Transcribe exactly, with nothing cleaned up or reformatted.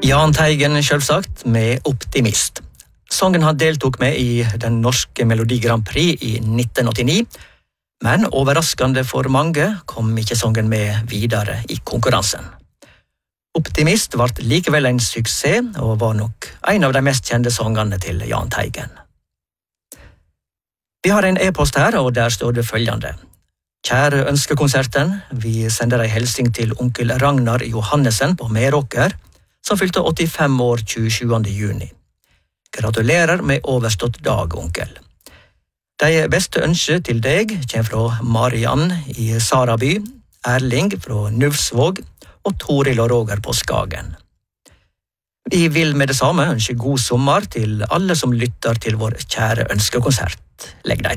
Jahn Teigen, selvsagt, med Optimist. Sangen han deltok med i den norske Melodi Grand Prix i nitten åttini, men overraskende for mange kom ikke sangen med videre i konkurransen. Optimist ble likevel en suksess, og var nok en av de mest kjente sangene til Jahn Teigen. Vi har en e-post her, og der står det følgende. Kjære ønskekonserten, vi sender en hilsing til onkel Ragnar Johannesen på Meråker, som fylte åttifem år tjuesjuende juni. Gratulerer med overstått dag, onkel. De beste ønsker til deg kommer fra Mariann i Saraby, Erling fra Nuvsvåg og Toril og Roger på Skagen. Vi vil med det samme ønske god sommer til alle som lytter til vår kjære ønskekonsert. Legg deg